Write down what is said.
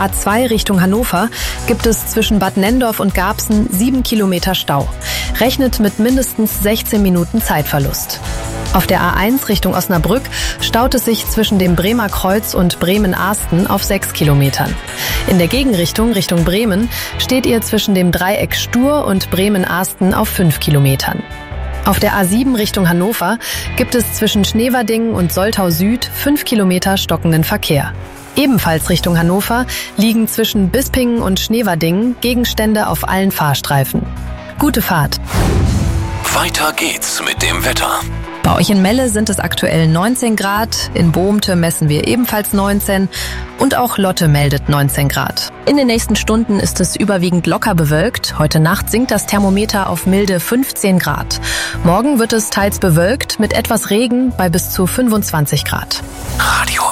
A2 Richtung Hannover gibt es zwischen Bad Nenndorf und Garbsen 7 Kilometer Stau. Rechnet mit mindestens 16 Minuten Zeitverlust. Auf der A1 Richtung Osnabrück staut es sich zwischen dem Bremer Kreuz und Bremen-Ahsten auf 6 Kilometern. In der Gegenrichtung Richtung Bremen steht ihr zwischen dem Dreieck Stur und Bremen-Ahsten auf 5 Kilometern. Auf der A7 Richtung Hannover gibt es zwischen Schneverdingen und Soltau Süd 5 Kilometer stockenden Verkehr. Ebenfalls Richtung Hannover liegen zwischen Bispingen und Schneverdingen Gegenstände auf allen Fahrstreifen. Gute Fahrt! Weiter geht's mit dem Wetter. Bei euch in Melle sind es aktuell 19 Grad, in Bohmte messen wir ebenfalls 19 und auch Lotte meldet 19 Grad. In den nächsten Stunden ist es überwiegend locker bewölkt. Heute Nacht sinkt das Thermometer auf milde 15 Grad. Morgen wird es teils bewölkt mit etwas Regen bei bis zu 25 Grad. Radio